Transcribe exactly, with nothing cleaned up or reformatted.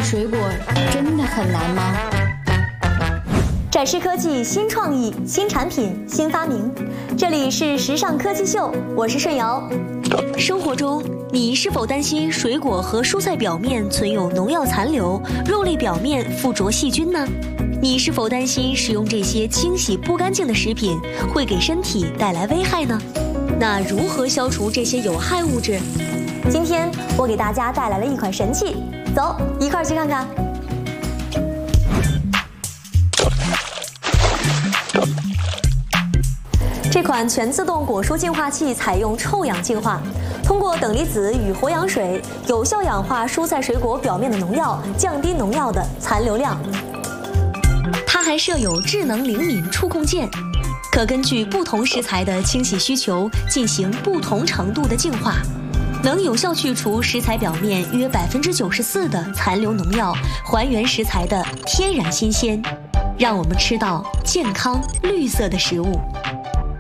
水果真的很难吗？ 展示科技新创意、新产品、新发明，这里是时尚科技秀，我是顺瑶。生活中，你是否担心水果和蔬菜表面存有农药残留，肉类表面附着细菌呢？你是否担心使用这些清洗不干净的食品会给身体带来危害呢？那如何消除这些有害物质？今天我给大家带来了一款神器，走，一块儿去看看。这款全自动果蔬净化器采用臭氧净化，通过等离子与活氧水有效氧化蔬菜水果表面的农药，降低农药的残留量。它还设有智能灵敏触控键，可根据不同食材的清洗需求进行不同程度的净化，能有效去除食材表面约百分之九十四的残留农药，还原食材的天然新鲜，让我们吃到健康绿色的食物。